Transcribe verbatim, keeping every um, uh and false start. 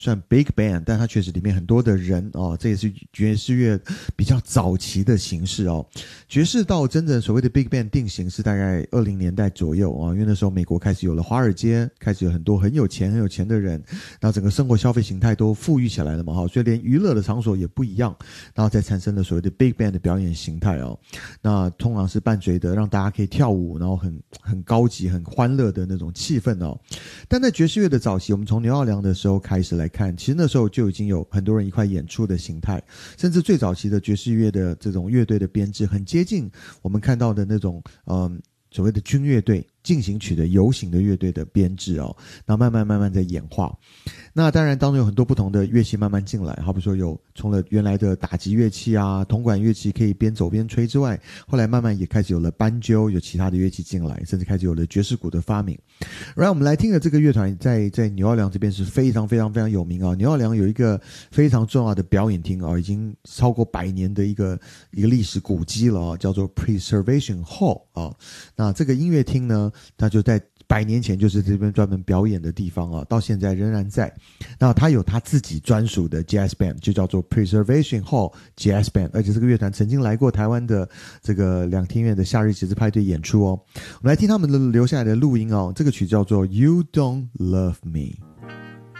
算 big band， 但它确实里面很多的人哦，这也是爵士乐比较早期的形式哦。爵士到真正所谓的 big band 定型是大概二零年代左右啊、哦，因为那时候美国开始有了华尔街，开始有很多很有钱很有钱的人，然后整个生活消费形态都富裕起来了嘛哈，所以连娱乐的场所也不一样，然后再产生了所谓的 big band 的表演形态哦。那通常是伴随的让大家可以跳舞，然后很很高级很欢乐的那种气氛哦。但在爵士乐的早期，我们从牛奥良的时候开始来看，其实那时候就已经有很多人一块演出的形态，甚至最早期的爵士乐的这种乐队的编制很接近我们看到的那种嗯所谓的军乐队进行曲的游行的乐队的编制哦，那慢慢慢慢在演化。那当然当中有很多不同的乐器慢慢进来，好比说有从了原来的打击乐器啊铜管乐器可以边走边吹之外，后来慢慢也开始有了斑鸠，有其他的乐器进来，甚至开始有了爵士鼓的发明。然后我们来听的这个乐团在在牛奥良这边是非常非常非常有名啊。牛奥良有一个非常重要的表演厅啊，已经超过百年的一个一个历史古迹了啊，叫做 Preservation Hall 啊。那这个音乐厅呢，它就在百年前就是这边专门表演的地方啊，到现在仍然在。那他有他自己专属的 jazz band， 就叫做 Preservation Hall Jazz Band， 而且这个乐团曾经来过台湾的这个两厅院的夏日节日派对演出哦。我们来听他们的留下来的录音哦，这个曲叫做 You Don't Love Me。